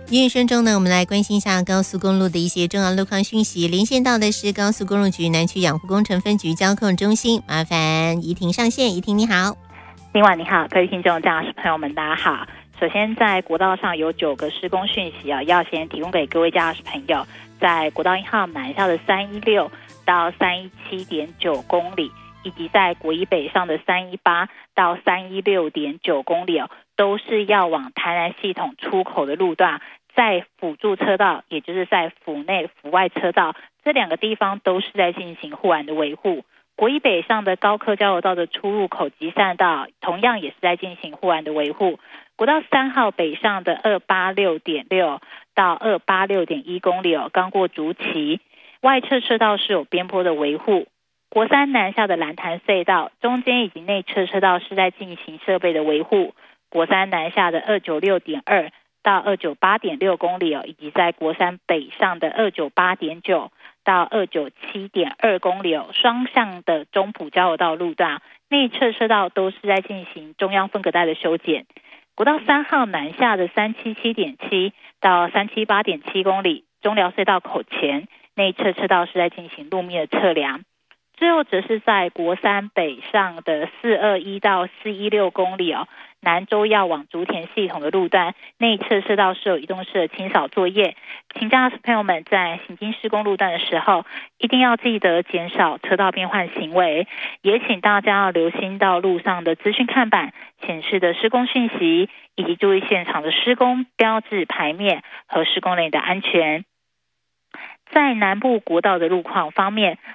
音乐声中呢，我们来关心一下高速公路的一些重要路况讯息。连线到的是高速公路局南区养护工程分局交控中心，麻烦怡婷上线。怡婷你好。 另外你好，各位听众驾驶朋友们大家好。首先在国道上有9个施工讯息要先提供给各位驾驶朋友。在国道1号南下的316到317.9公里，以及在国一北上的318到316.9公里都是要往台南系统出口的路段。在辅助车道，也就是在府内府外车道，这2个地方都是在进行护栏的维护。国一北上的高科交流道的出入口及善道，同样也是在进行护栏的维护。国道3号北上的286.6到286.1公里刚过竹崎，外侧车道是有边坡的维护。国3南下的蓝潭隧道中间以及内侧车道是在进行设备的维护。国3南下的296.2到298.6公里以及在国3北上的298.9到297.2公里双向的中埔交流道路段，内侧车道都是在进行中央分隔带的修剪。国道3号南下的377.7到378.7公里，中寮隧道口前内侧车道是在进行路面的测量。最后则是在国3北上的421到416公里南州要往竹田系统的路段，内侧车道是有移动式的清扫作业。请驾驶朋友们在行经施工路段的时候，一定要记得减少车道变换行为，也请大家要留心到路上的资讯看板显示的施工讯息，以及注意现场的施工标志牌面和施工人员的安全。在南部国道的路况方面，